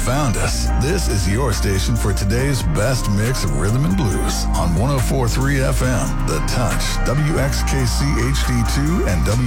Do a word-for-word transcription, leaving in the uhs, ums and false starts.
found us. This is your station for today's best mix of rhythm and blues on one oh four point three F M, The Touch, W X K C H D two, and W